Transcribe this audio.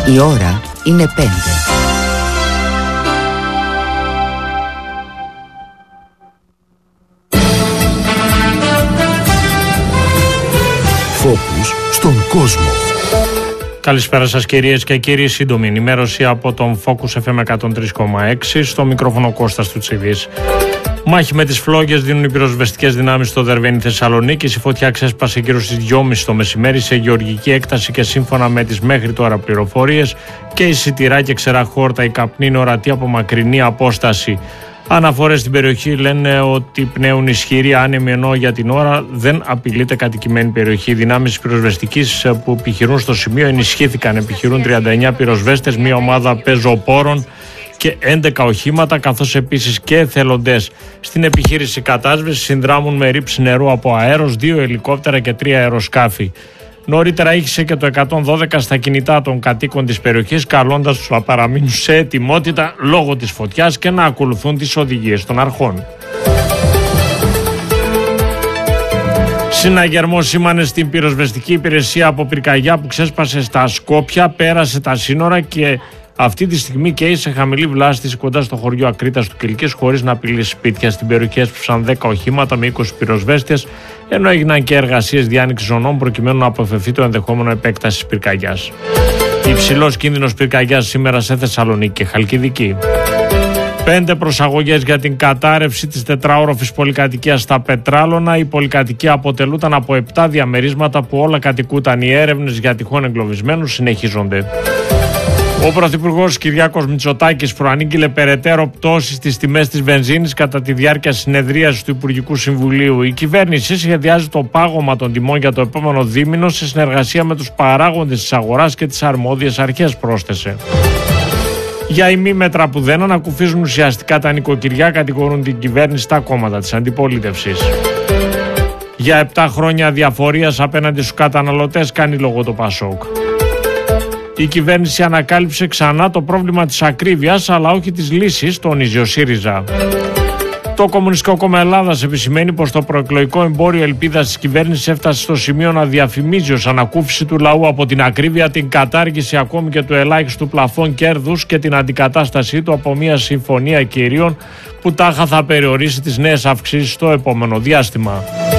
Η ώρα είναι 5. Φόκους στον κόσμο. Καλησπέρα σας κυρίες και κύριοι, σύντομη ενημέρωση από τον Focus FM 103,6, στο μικρόφωνο Κώστας Τουτσιδής. Μάχη με τις φλόγες δίνουν οι πυροσβεστικές δυνάμεις στο Δερβένι Θεσσαλονίκης. Η φωτιά ξέσπασε γύρω στις 2.30 το μεσημέρι σε γεωργική έκταση και σύμφωνα με τις μέχρι τώρα πληροφορίες και η σιτηρά και ξερά χόρτα, η καπνή είναι ορατή από μακρινή απόσταση. Αναφορές στην περιοχή λένε ότι πνέουν ισχυροί άνεμοι, ενώ για την ώρα δεν απειλείται κατοικημένη περιοχή. Οι δυνάμεις πυροσβεστικής που επιχειρούν στο σημείο ενισχύθηκαν. Επιχειρούν 39 πυροσβέστες, μια ομάδα πεζοπόρων και 11 οχήματα, καθώς επίσης και εθελοντές. Στην επιχείρηση κατάσβεσης συνδράμουν με ρήψη νερού από αέρος, 2 ελικόπτερα και 3 αεροσκάφη. Νωρίτερα ήχησε και το 112 στα κινητά των κατοίκων της περιοχής, καλώντας τους να παραμείνουν σε ετοιμότητα λόγω της φωτιάς και να ακολουθούν τις οδηγίες των αρχών. Συναγερμό σήμανε στην πυροσβεστική υπηρεσία από πυρκαγιά που ξέσπασε στα Σκόπια, πέρασε τα σύνορα και αυτή τη στιγμή καίει σε χαμηλή βλάστηση κοντά στο χωριό Ακρίτας του Κιλκής, χωρίς να απειλεί σπίτια. Στην περιοχή έσπευσαν 10 οχήματα με 20 πυροσβέστες, ενώ έγιναν και εργασίες διάνοιξης ζωνών προκειμένου να αποφευθεί το ενδεχόμενο επέκτασης πυρκαγιάς. Υψηλός κίνδυνος πυρκαγιάς σήμερα σε Θεσσαλονίκη και Χαλκιδική. 5 προσαγωγές για την κατάρρευση της τετράωροφης πολυκατοικίας στα Πετράλωνα. Η πολυκατοικία αποτελούταν από 7 διαμερίσματα που όλα κατοικούταν. Οι έρευνες για τυχόν εγκλωβισμένους συνεχίζονται. Ο Πρωθυπουργός Κυριάκος Μητσοτάκης προανήγγειλε περαιτέρω πτώσεις στις τιμές της βενζίνης κατά τη διάρκεια συνεδρίασης του Υπουργικού Συμβουλίου. Η κυβέρνηση σχεδιάζει το πάγωμα των τιμών για το επόμενο δίμηνο σε συνεργασία με τους παράγοντες της αγοράς και τις αρμόδιες αρχές, πρόσθεσε. Για ημίμετρα που δεν ανακουφίζουν ουσιαστικά τα νοικοκυριά, κατηγορούν την κυβέρνηση τα κόμματα της αντιπολίτευσης. Για 7 χρόνια διαφορίας απέναντι στους καταναλωτές κάνει λόγο το ΠΑΣΟΚ. Η κυβέρνηση ανακάλυψε ξανά το πρόβλημα της ακρίβειας, αλλά όχι της λύσης, τονίζει ο ΣΥΡΙΖΑ. Το Κομμουνιστικό Κόμμα Ελλάδας επισημαίνει πως το προεκλογικό εμπόριο ελπίδας της κυβέρνησης έφτασε στο σημείο να διαφημίζει ως ανακούφιση του λαού από την ακρίβεια την κατάργηση ακόμη και του ελάχιστου πλαφών κέρδους και την αντικατάστασή του από μια συμφωνία κυρίων που τάχα θα περιορίσει τις νέες αυξήσεις στο επόμενο διάστημα.